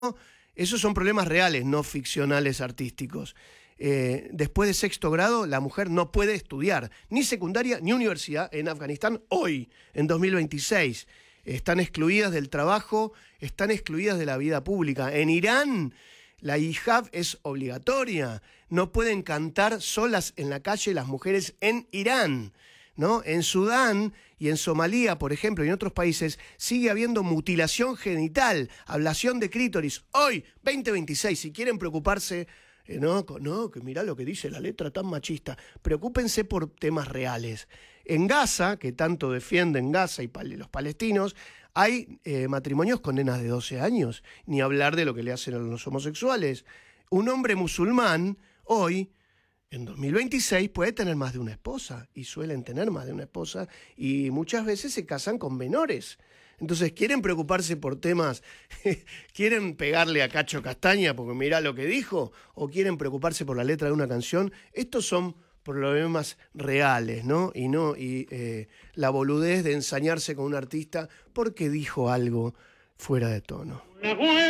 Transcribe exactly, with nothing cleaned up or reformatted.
Esos son problemas reales, no ficcionales artísticos. Eh, después de sexto grado, la mujer no puede estudiar, ni secundaria ni universidad en Afganistán hoy, en dos mil veintiséis. Están excluidas del trabajo, están excluidas de la vida pública. En Irán, la hijab es obligatoria. No pueden cantar solas en la calle las mujeres en Irán, ¿no? En Sudán y en Somalia, por ejemplo, y en otros países, sigue habiendo mutilación genital, ablación de clítoris. Hoy, veinte veintiséis, si quieren preocuparse, eh, no, no, que mirá lo que dice la letra tan machista, preocúpense por temas reales. En Gaza, que tanto defienden Gaza y pal- los palestinos, hay eh, matrimonios con nenas de doce años, ni hablar de lo que le hacen a los homosexuales. Un hombre musulmán, hoy, en dos mil veintiséis, puede tener más de una esposa, y suelen tener más de una esposa, y muchas veces se casan con menores. Entonces, ¿quieren preocuparse por temas? ¿Quieren pegarle a Cacho Castaña porque mirá lo que dijo? ¿O quieren preocuparse por la letra de una canción? Estos son problemas reales, ¿no? Y no y eh, la boludez de ensañarse con un artista porque dijo algo fuera de tono.